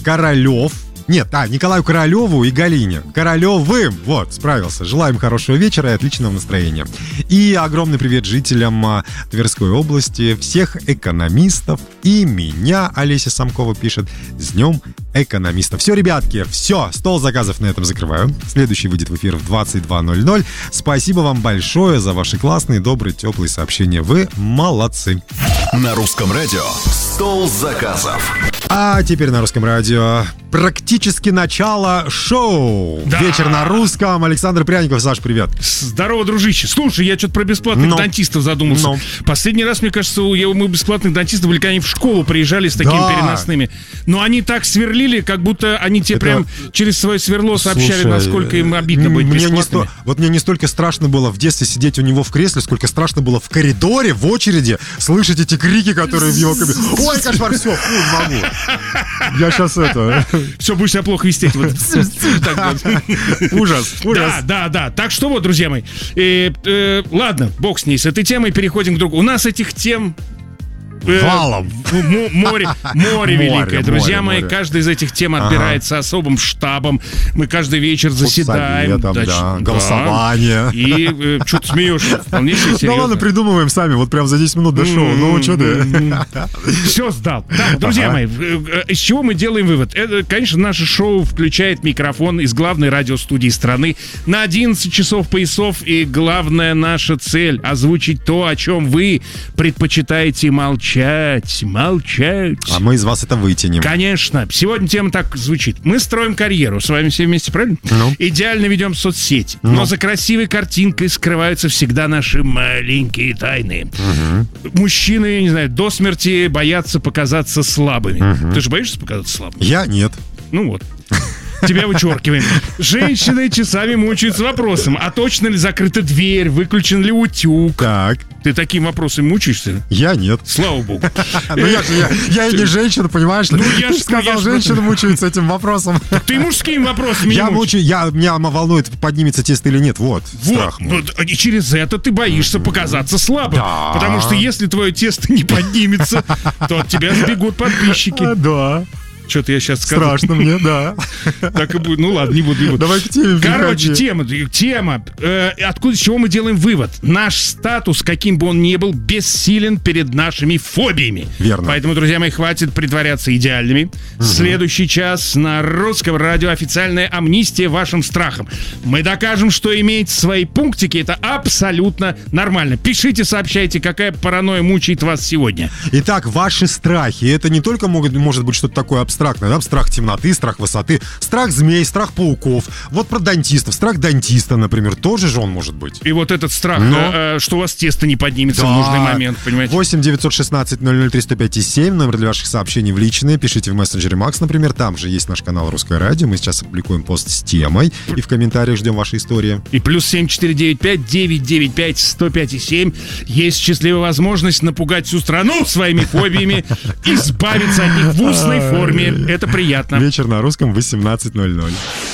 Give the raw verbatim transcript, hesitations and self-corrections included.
Королев. Нет, а, Николаю Королеву и Галине Королевым. Вот, справился. Желаем хорошего вечера и отличного настроения. И огромный привет жителям а, Тверской области, всех экономистов и меня, Олеся Самкова пишет, с днем экономиста. Все, ребятки, все, стол заказов на этом закрываю. Следующий выйдет в эфир в двадцать два ноль ноль. Спасибо вам большое за ваши классные, добрые, теплые сообщения. Вы молодцы. На русском радио «Стол заказов». А теперь на русском радио практически начало шоу. Да. Вечер на русском. Александр Пряников. Саш, привет. Здорово, дружище. Слушай, я что-то про бесплатных Но. дантистов задумался. Но. Последний раз, мне кажется, у мы бесплатных дантистов были, когда они в школу приезжали с такими Да. переносными. Но они так сверлили, как будто они тебе Это... прям через свое сверло сообщали, Слушай, насколько им обидно быть мне не бесплатными. сто... Вот мне не столько страшно было в детстве сидеть у него в кресле, сколько страшно было в коридоре, в очереди, слышать эти крики, которые в его кабинете. Ой, кошмар, все, фу, не могу. Я сейчас это... Все, будешь себя плохо вести. Вот. Ужас, ужас. Да, да, да. Так что вот, друзья мои, э, э, ладно, бог с ней, с этой темой переходим к другу. У нас этих тем... Э, Валом. м- море, море великое. Море, Друзья море, мои, море. каждая из этих тем отбирается особым штабом. Мы каждый вечер заседаем. Советом, Да, да, да. голосование. И э, что ты смеешься? Вполне себе Да серьезно. ладно, придумываем сами, вот прям за десять минут до шоу. Ну, что ты? Все сдал. Так, друзья Ага. мои, э, э, из чего мы делаем вывод? Это, конечно, наше шоу включает микрофон из главной радиостудии страны на одиннадцать часов поясов. И главная наша цель — озвучить то, о чем вы предпочитаете молчать. Молчать. А мы из вас это вытянем. Конечно. Сегодня тема так звучит. Мы строим карьеру. С вами все вместе, правильно? Ну. Идеально ведем соцсети. Ну. Но за красивой картинкой скрываются всегда наши маленькие тайны. Мужчины, не знаю, до смерти боятся показаться слабыми. Ты же боишься показаться слабым? Я нет. Ну вот. Тебя вычеркиваем. Женщины часами мучаются вопросом: а точно ли закрыта дверь, выключен ли утюг? Так, Ты таким вопросом мучаешься? я нет. Слава богу. Ну я же, я, я и не женщина, понимаешь ли? Ну, я Ты ж- же сказал, я ж- женщина мучается этим вопросом. Ты мужскими вопросами Я не мучаешься. мучаю, я, меня волнует, поднимется тесто или нет. Вот, Вот, страх мой. вот, и через это ты боишься показаться слабым. Да. Потому что если твое тесто не поднимется, то от тебя сбегут подписчики. А, да, Что-то я сейчас сказал. страшно мне, да. Так и будет. Ну ладно, не буду, не буду. Давай к теме Короче, переходи. тема, тема. Э, откуда, с чего мы делаем вывод? Наш статус, каким бы он ни был, бессилен перед нашими фобиями. Верно. Поэтому, друзья мои, хватит притворяться идеальными. Следующий час на русском радио официальная амнистия вашим страхам. Мы докажем, что иметь свои пунктики — это абсолютно нормально. Пишите, сообщайте, какая паранойя мучает вас сегодня. Итак, ваши страхи. Это не только могут, может быть что-то такое абстрактное, да? Страх темноты, страх высоты, страх змей, страх пауков. Вот про дантистов. Страх дантиста, например, тоже же он может быть. И вот этот страх, Но- э, э, что у вас тесто не поднимется Да. в нужный момент, понимаете? восемь девятьсот шестнадцать ноль ноль триста пять семь, номер для ваших сообщений в личные. Пишите в мессенджере Макс, например. Там же есть наш канал Русское радио. Мы сейчас опубликуем пост с темой. И в комментариях ждем ваши истории. И плюс семь четыре девять пять девять девять пять сто пять и семь. Есть счастливая возможность напугать всю страну своими фобиями, избавиться от них в устной форме. Это приятно. Вечер на русском, восемнадцать ноль ноль.